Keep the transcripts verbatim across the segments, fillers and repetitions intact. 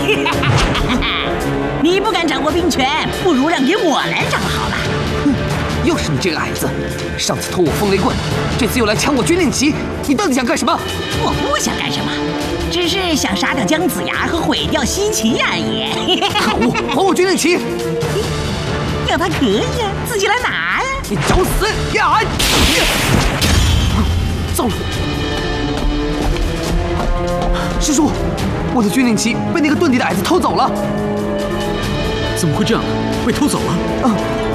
你不敢掌握兵权，不如让给我来掌好了。 哼，又是你这个矮子！上次偷我风雷棍，这次又来抢我军令旗，你到底想干什么？ 我不想干什么，只是想杀掉姜子牙和毁掉西岐而已。 可恶，还我军令旗！ 要他可以呀，自己来拿呀！ 你找死呀！糟了！师叔，我的军令旗被那个遁地的矮子偷走了。 怎么会这样呢？被偷走了？ 啊！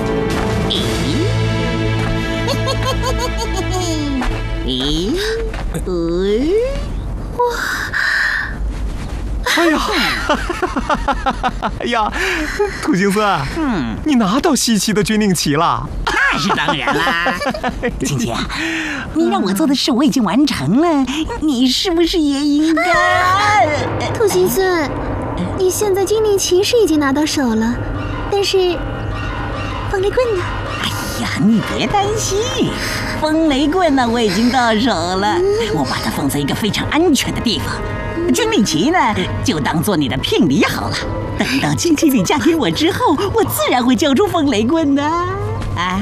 咦？咦？ 哇！ 哎呀！哎呀，土行孙，嗯，你拿到西岐的军令旗了？ 那是当然啦。青青，你让我做的事我已经完成了，你是不是也应该？ 土行孙，你现在军令旗是已经拿到手了，但是风雷棍呢？ 哎呀，你别担心，风雷棍呢我已经到手了，我把它放在一个非常安全的地方。军令旗呢，就当做你的聘礼好了。等到青青你嫁给我之后，我自然会交出风雷棍的。啊！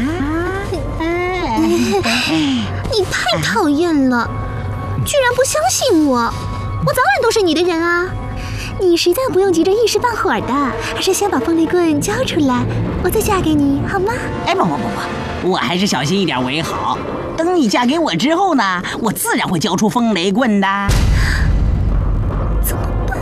你太讨厌了，居然不相信我！我早晚都是你的人啊！你实在不用急着一时半会儿的，还是先把风雷棍交出来，我再嫁给你，好吗？ 哎，不不不不，我还是小心一点为好。等你嫁给我之后呢，我自然会交出风雷棍的。 怎么办？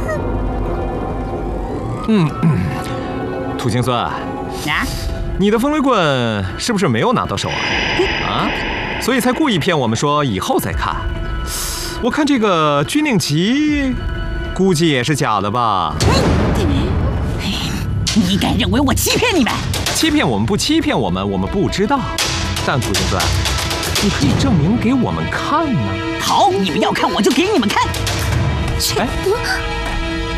嗯嗯，土行孙啊，你的风雷棍是不是没有拿到手啊？啊，所以才故意骗我们说以后再看。我看这个军令旗，估计也是假的吧？ 你敢认为我欺骗你们？ 欺骗我们不欺骗我们，我们不知道。但土行孙，你可以证明给我们看呢。 好，你们要看我就给你们看。 哎。